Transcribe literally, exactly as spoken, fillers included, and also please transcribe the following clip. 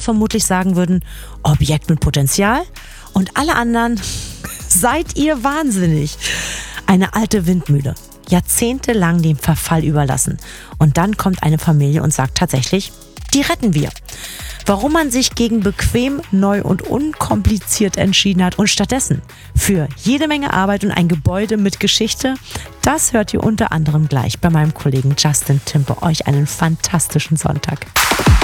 vermutlich sagen würden, Objekt mit Potenzial. Und alle anderen, seid ihr wahnsinnig. Eine alte Windmühle, jahrzehntelang dem Verfall überlassen. Und dann kommt eine Familie und sagt tatsächlich, die retten wir. Warum man sich gegen bequem, neu und unkompliziert entschieden hat und stattdessen für jede Menge Arbeit und ein Gebäude mit Geschichte, das hört ihr unter anderem gleich bei meinem Kollegen Justin Timpe. Euch einen fantastischen Sonntag.